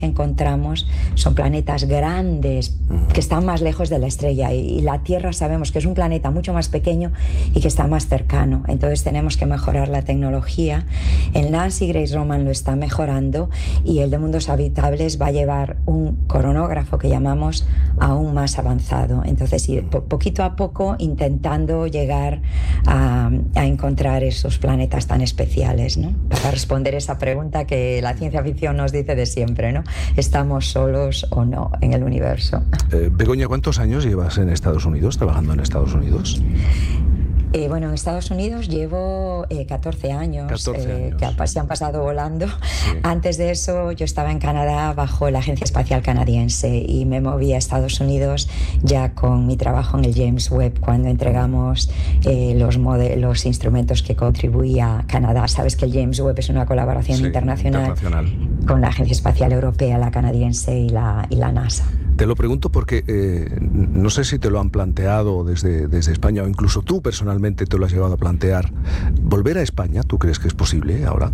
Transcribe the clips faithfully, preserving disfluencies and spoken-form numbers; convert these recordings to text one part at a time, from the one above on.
encontramos son planetas grandes que están más lejos de la estrella, y la Tierra sabemos que es un planeta mucho más pequeño y que está más cercano. Entonces tenemos que mejorar la tecnología. El Nancy Grace Roman lo está mejorando, y el de Mundos Habitables va a llevar un coronógrafo que llamamos aún más avanzado. Entonces ir po- poquito a poco intentando llegar a, a encontrar esos planetas tan especiales, ¿no? Para responder esa pregunta que la ciencia ficción nos dice de siempre, ¿no? ¿Estamos solos o no en el universo? Eh, Begoña, ¿cuántos años llevas en Estados Unidos, trabajando en Estados Unidos? Eh, bueno, en Estados Unidos llevo eh, catorce años, catorce eh, años. que se han pasado volando. Sí. Antes de eso yo estaba en Canadá bajo la Agencia Espacial Canadiense, y me moví a Estados Unidos ya con mi trabajo en el James Webb, cuando entregamos eh, los, mode- los instrumentos que contribuía Canadá. Sabes que el James Webb es una colaboración Sí, internacional, internacional con la Agencia Espacial Europea, la canadiense y la, y la NASA. Te lo pregunto porque eh, no sé si te lo han planteado desde, desde España, o incluso tú personalmente te lo has llevado a plantear. ¿Volver a España, tú crees que es posible ahora?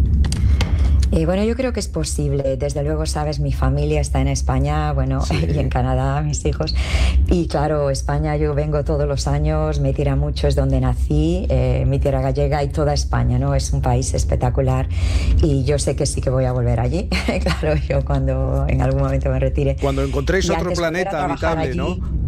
Eh, bueno, yo creo que es posible. Desde luego, sabes, mi familia está en España, bueno, Sí. y en Canadá, mis hijos. Y claro, España, yo vengo todos los años, me tira mucho, es donde nací, eh, mi tierra gallega, y toda España, ¿no? Es un país espectacular, y yo sé que sí que voy a volver allí. Claro, yo cuando en algún momento me retire. Cuando encontréis Y otro antes volver a planeta trabajar habitable, allí. ¿no?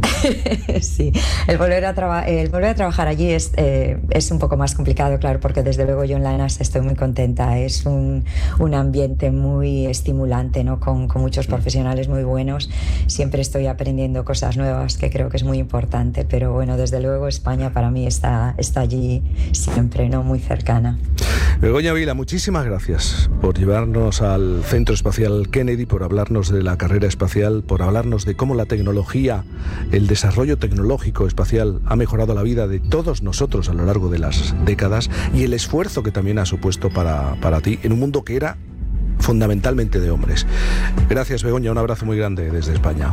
Sí, el volver a, traba- el volver a trabajar allí es, eh, es un poco más complicado, claro, porque desde luego yo en la NASA estoy muy contenta. Es un, un ambiente muy estimulante, ¿no? Con, con muchos profesionales muy buenos. Siempre estoy aprendiendo cosas nuevas, que creo que es muy importante, pero bueno, desde luego España para mí está, está allí siempre, ¿no? Muy cercana. Begoña Vila, muchísimas gracias por llevarnos al Centro Espacial Kennedy, por hablarnos de la carrera espacial, por hablarnos de cómo la tecnología, el desarrollo tecnológico espacial ha mejorado la vida de todos nosotros a lo largo de las décadas, y el esfuerzo que también ha supuesto para, para ti en un mundo que era fundamentalmente de hombres. Gracias, Begoña, un abrazo muy grande desde España.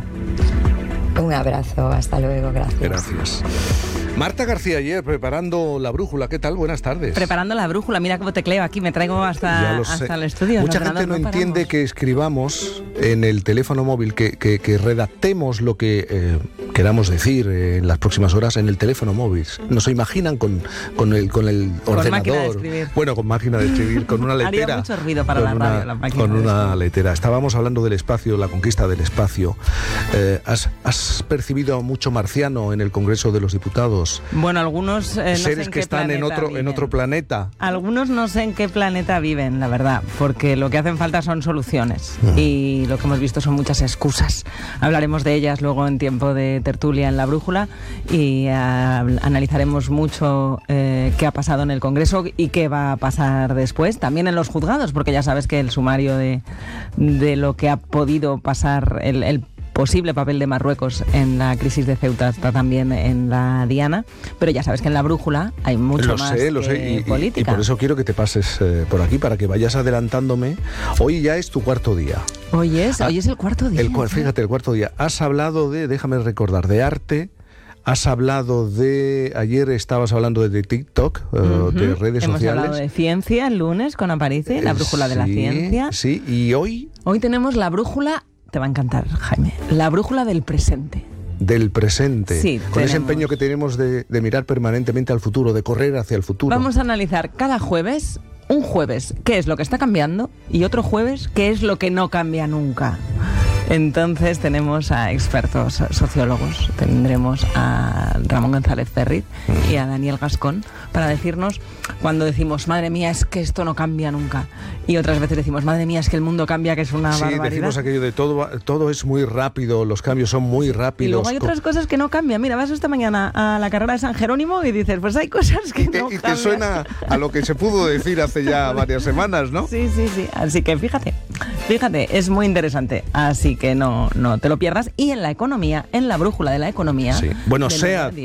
Un abrazo, hasta luego, gracias. Gracias. Marta García Ayer, preparando la brújula. ¿Qué tal? Buenas tardes. Preparando la brújula, mira cómo tecleo aquí, me traigo hasta, Ya lo hasta sé. el estudio. Mucha el gente ordenador, no entiende paramos. que escribamos en el teléfono móvil, que, que, que redactemos lo que eh, queramos decir eh, en las próximas horas en el teléfono móvil. Nos imaginan con, con el, con el Con ordenador. máquina de escribir. Bueno, con máquina de escribir, con una letera. Haría mucho ruido para con la una, radio, la máquina Con de una escribir. letera. Estábamos hablando del espacio, la conquista del espacio. Eh, ¿has, ¿Has percibido mucho marciano en el Congreso de los Diputados? Bueno, algunos eh, no sé Seres en que qué están en planeta otro, en viven. otro planeta. Algunos no sé en qué planeta viven, la verdad, porque lo que hacen falta son soluciones y lo que hemos visto son muchas excusas. Hablaremos de ellas luego en tiempo de tertulia en La Brújula, y uh, analizaremos mucho eh, qué ha pasado en el Congreso y qué va a pasar después, también en los juzgados, porque ya sabes que el sumario de, de lo que ha podido pasar, el, el posible papel de Marruecos en la crisis de Ceuta está también en la diana, pero ya sabes que en La Brújula hay mucho lo más sé, lo que sé, y, y- política. y por eso quiero que te pases eh, por aquí, para que vayas adelantándome. Hoy ya es tu cuarto día. Hoy es, Ah, hoy es el cuarto día. El, cua- fíjate, el cuarto día. Has hablado de, déjame recordar, de arte. Has hablado de, ayer estabas hablando de, de TikTok, eh, Ujú. de redes Hemos sociales. hablado de ciencia el lunes con Aparici, la Eh, brújula de la sí, ciencia. Sí, y hoy Hoy tenemos la brújula, te va a encantar, Jaime, la brújula del presente. del presente. Sí, con ese tenemos. empeño que tenemos de, de mirar permanentemente al futuro, de correr hacia el futuro. Vamos a analizar cada jueves, un jueves, qué es lo que está cambiando, y otro jueves, qué es lo que no cambia nunca. Entonces tenemos a expertos sociólogos, tendremos a Ramón González Ferriz y a Daniel Gascón para decirnos, cuando decimos, madre mía, es que esto no cambia nunca, y otras veces decimos, madre mía, es que el mundo cambia, que es una Sí, barbaridad. decimos aquello de todo, todo es muy rápido, los cambios son muy rápidos. Y luego hay otras cosas que no cambian. Mira, vas esta mañana a la carrera de San Jerónimo y dices, pues hay cosas que Y que, no y que cambian. suena a lo que se pudo decir hace ya varias semanas, ¿no? Sí, sí, sí. Así que fíjate, fíjate, es muy interesante. Así que no, no te lo pierdas. Y en la economía, en la brújula de la economía. Sí. Bueno, de nueve a SEAT. diez.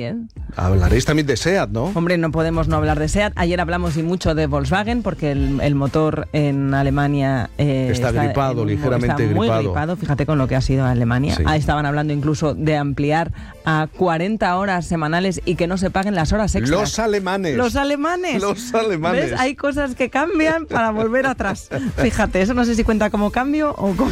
Hablaréis también de SEAT, ¿no? Hombre, no podemos no hablar de SEAT. Ayer hablamos y mucho de Volkswagen porque el, el motor en Alemania eh, está, está gripado, en, ligeramente está muy gripado. gripado. Fíjate con lo que ha sido Alemania. Sí. Ahí estaban hablando incluso de ampliar a cuarenta horas semanales y que no se paguen las horas extras. Los alemanes. Los alemanes. Los alemanes. ¿Ves? Hay cosas que cambian para volver atrás. Fíjate, eso no sé si cuenta como cambio o como